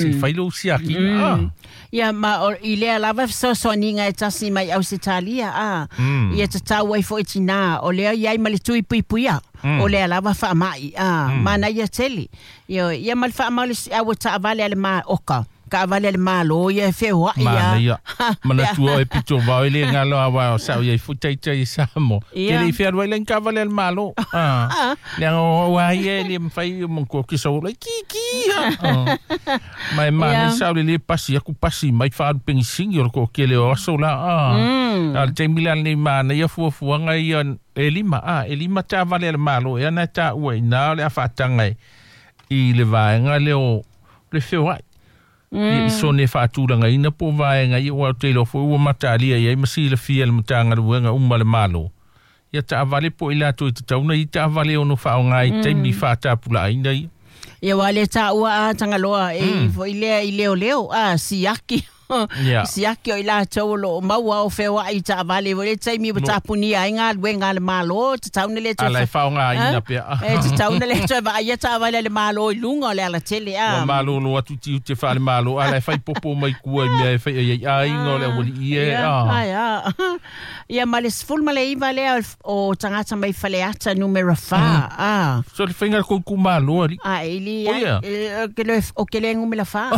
failo siaki. Ia ma I lea lava so ninga e tasi mai au se talia ia te tau ai fo i tina o lea iai ma le tui puipuia o lea lava wha mai mana ia teli ia ma le wha mai au ta avale ale ma oka ka avale ale malo ia fe wa ia mana tua e pito va ele ngalo awa sa ia futai tai samo ke le fe wa len ka avale ale malo le o wa ia le mfai mon ko ki so le ki mai mana sa le pasi aku pasi mai fa pengi singi ko ke le o so la al te milan ni mana ia fu nga ia elima ta avale ale malo ia na ta we na le afatanga I le vaenga le o le fe wa I so ne whaatūranga ina po vaenga I o te lo fo ua matalia I masi le fia le mutanga ruenga umale malo. Ia ta avale po ila to I te tauna I ta avale ono whao ngai taimi whaatapula aina I. Ia wale ta ua a tangaloa fo I leo leo siaki. Siaki o ila taulo maua o fewa I ta avale vole taimi watapuni a inga luenga le malo te tauna le to. Alai whao ngai ina pia. Te tauna le to ia ta avale le malo I lunga o le ala tele Wa malo lo atu tiu te wha le malo alai whai popo mai kua I mea whai a inga o le wali Ia ma le sful ma le iwa lea o tangata mai whale ata numero 4 So le whainga ko ku malo ari. Ili o ke le ngume la wha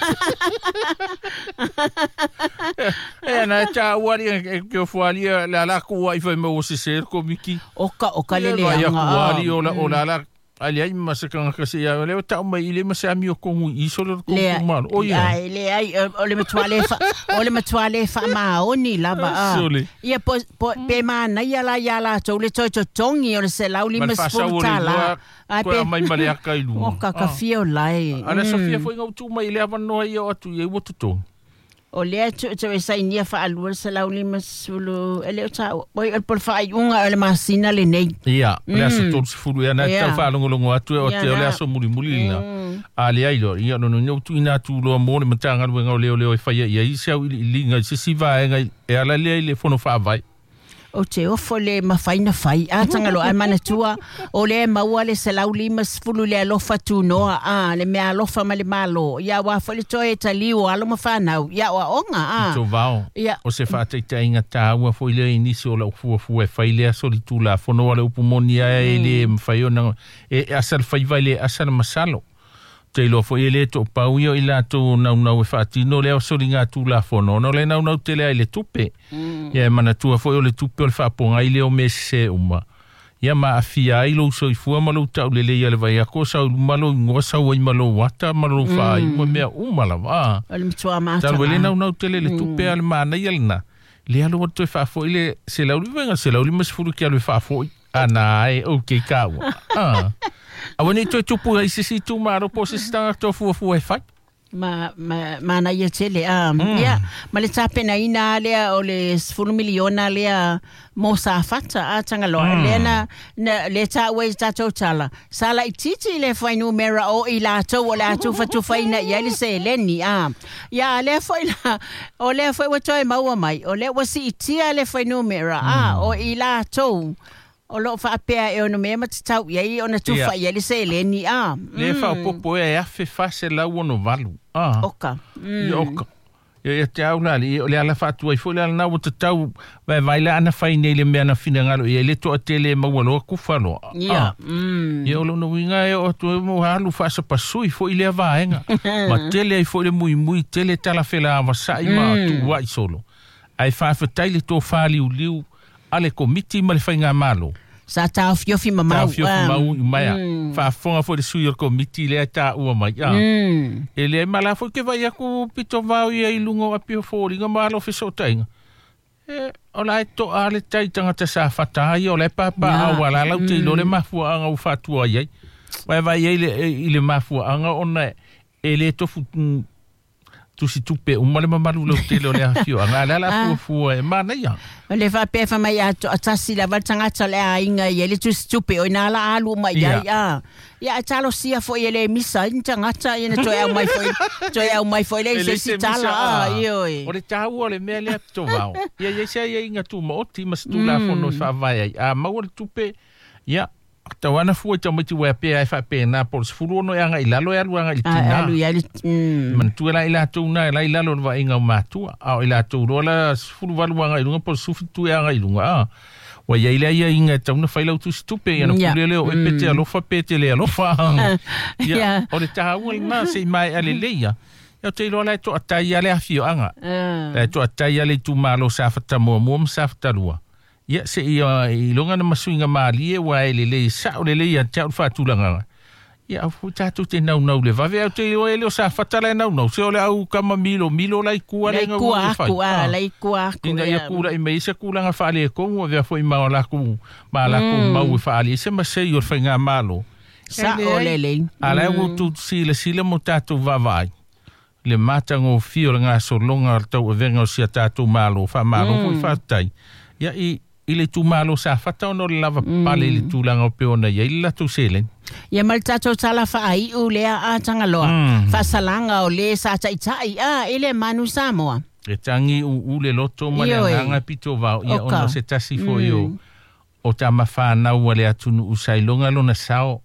na ta wari ke o fualia la la ku ai foi mo se ser ko miki oka le ya ku wari o la la ali ai masaka ka se ya le ta mai ile masami o ko I so le ko mal o ya le ai o le matwale fa ma oni lava ia po pe mana ia la to le to tongi o le se lauli masfutala ko mai male aka I lu oka ka fio lai ana Sofia foi ngau mai le ava no ia o tu ia o tu o lea tu e sainia whaalua sa lauli masulu ele o tau oi al por whai unga ele masina le nei ia lea sa tolu se furu ia na tau whaalongolongo atu o te o lea so muri na a lea ilo ia no no tu ina tu loa mo le matanga luenga o leo e whaia ia I se au ilinga se siva e ala lea le fono whaavai o te ofo le mawhaina whai tangalo ai mana tua o le maua le se lauli masfulu le alofa tu noa le mea alofa ma le malo ia wa fole toe taliu alo mawhanau ia wa onga to vao o se whaatei inga tā ua fo ile inisi o la ufua e whai lea soli tu la fono ale upumoni e le mwhai o nang e asal whai vai le asal masalo te lo fo ile to pau io ila to nau e fatino le soli nga tu la fono no le nau te le ile tupe ia mana tu fo le tupe o le fa ponga ile o mese uma ia ma afia ilo so I fu malo tau le ia le vai ko sa malo ngosa o malo wata malo fa I mo me uma la va le mtua mata ta le nau te le tupe al mana ilna le alo to fa fo ile se la venga se la mas furu ki al fa fo ana e okay ka Awani to tupu ai se tu maro po se sta to fu e fai ma na ia tele ia ma le tapena ina le o le 1 miliona le mo sa fata tangalo le na le ta we ta totala sala ititi le fai numera o ila to wala tu fatu faina ia le se leni ia le foi la o le foi wa toi maua mai o le wasi itia le fai numera o ila to o lo fa pea e ono me matau ia ona tu fa ia le se leni le fa popo e afe fa se la uno valu oka oka ia te au la le ala fa tu ai fo le na o te tau vai la ana fa nei le me ana fina ngalo ia le to tele ma walo ku fa no ia lo no winga e o tu mo halu fa sa pasui fo ile vaenga ma tele ai fo le muy tele tala fela va sai ma tu wai solo ai fa tele to fa liu ale komiti ma le whainga malo. Sa tau fiofi mamau. Tau fiofi mau maia. Whaafonga fo le sui o komiti lea tā ua mai. E lea mala fo ke vai aku pito vau ia I lungo a pio fōringa malo fiso tainga. O la e to ale tai tangata sa whatai o le papa awala lau te ilo le mafua anga u whatua iai. Vai i le mafua anga ona e le tofu tu si tupe umale mamalu lo te lo le afio anga la fu e mana ya le fa pe fa mai atasi la valtanga tale inga ele tu si tupe o na la alu mai ya talo sia fo ele misa intanga ta ina to mai foi le se tala o le tau le mele to vao ya se inga tu mo ti mas tu la fo no fa vai ma o tupe ya tawana fu ta mati wa pe ai fa pe na por sfuru no anga ilalo ya luanga itina alu ya man tu la ila tu na la ilalo va inga matu au ila tu rola sfuru va luanga ilunga por sufu tu anga ilunga wa ya ila ya inga tauna fa ila tu stupe ya no kulele o pete alo fa pete le alo fa ya o le tahawul na se mai aleleia ya te rola to atai ale afio anga to atai ale tu malo sa fata mo sa fata lua ya se ilonga na masuinga mali wa ele sa le ya tau fa tulanga ya fu tatu te nau le va ve te ele sa fatala nau se ole au kama milo lai kua le nga lai kua inda ya kula i me se kula nga fa le ko mo ve foi ma la ku mau fa ali se ma se yo fa nga malo sa ole le ala u tu sile mo tatu va vai le matango fio nga so longa tau venga o tatu malo fa foi fa tai ya ile tu malo sa fata no lava pale ile tu langa peona ya ila tu selen ya maltato sala fa ai u le a tanga loa fa salanga o le sa tai ile manu samoa e tangi u le loto ma le nga pito va ya ono se tasi fo yo o tama fa na u le atunu u sailonga lona sao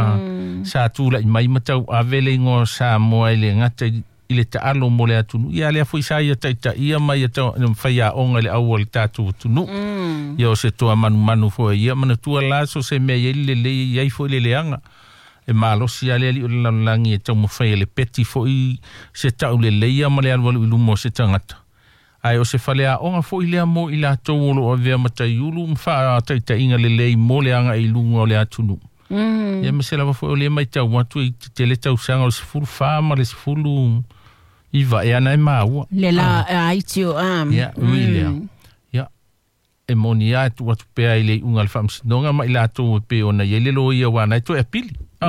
sa tu la mai matau avele ngo sa mo ile ngata ile ta alo mo le atunu ia le foi sa ia taita ia mai ta faya onga le awol tatu tunu yo se to manu fo ia mana tu la so se me ile le ia fo le anga e malo si ale li la langi e tau mo faya le peti fo i se ta le ia ma le alwal ilu mo se tangata ai o se fale a onga fo ile mo ila to lo o ve mata yulu mfa taita inga le mo le anga ilu ngo le atunu ia me se la fo le mai tau watu i te le tau sanga o se fulu fa ma le se fulu iva e ana maua le la aitio ya William ya e monia tu watu pe ile ungal fams nonga ma ila tu pe ona yele lo ia wana tu e pili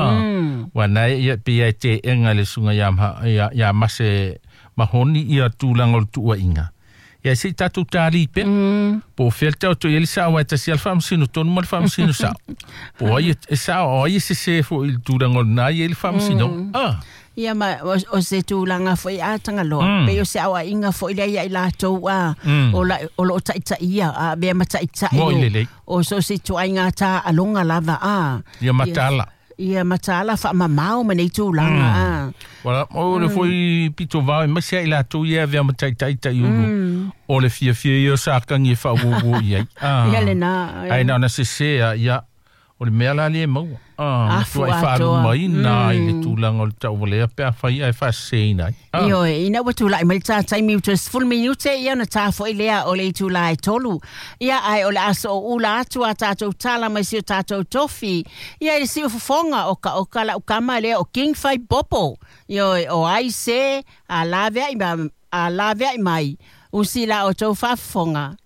wana ya pe te enga le sunga ya mase mahoni ia tu langol tu inga ya si tatu tali pe po felta to yele sa wa ta si al fams no ton mal fams no sa po ye sa o ye se fo il tu langol na yele fams no ia ma o se tūlanga foi a tanga loa. Pe o se awa inga foi lea ia i lātou o lo taita ia a bea mataita i o so se tuainga tā alonga lava ia matala. Ia matala wha mamau ma nei tūlanga Wala, o le foi pito vau e masia i lātou ia bea mataita i unu. O le fia ia sa kangi e wha ia. Ia le nā. Ai nā na se ia o le mea la le mau. Tu ai wharu mai nā i le tūlanga o le tau walea pia whai ai whasei nai. Io, ina wa tūla i mai tā taimi utus full minute ia na tā fo i lea o le tūla e tolu. Ia ai o le aso o ula atu a tātou tala mai si o tātou tofi. Ia i si o fufonga o ka la ukama lea o King Fai Popo. Io, o ai se a lavea i mai. Usi la o tau whafonga.